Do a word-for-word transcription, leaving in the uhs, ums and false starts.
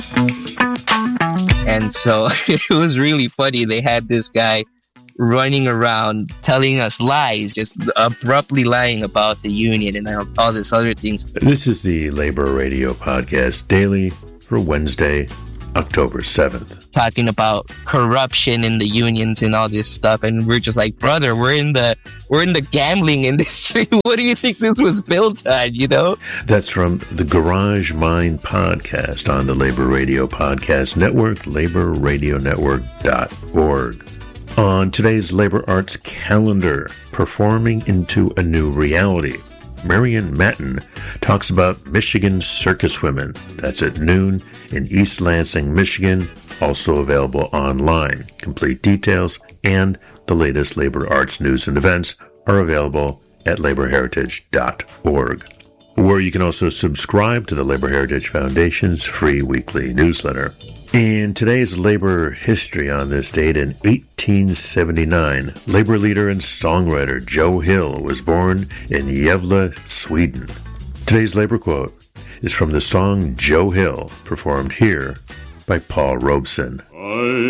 And so it was really funny. They had this guy running around telling us lies, just abruptly lying about the union and all this other things. This is the Labor Radio Podcast Daily for Wednesday, October seventh. Talking about corruption in the unions and all this stuff, and we're just like, brother, we're in the we're in the gambling industry. What do you think this was built on, you know? That's from the Garage Mind podcast on the Labor Radio Podcast Network, labor radio network dot org. On today's Labor Arts calendar, Performing into a New Reality. Marion Matten talks about Michigan circus women. That's at noon in East Lansing, Michigan. Also available online. Complete details and the latest labor arts news and events are available at labor heritage dot org, where you can also subscribe to the Labor Heritage Foundation's free weekly newsletter. In today's labor history on this date in eighteen seventy-nine, labor leader and songwriter Joe Hill was born in Gävle, Sweden. Today's labor quote is from the song Joe Hill, performed here by Paul Robeson. I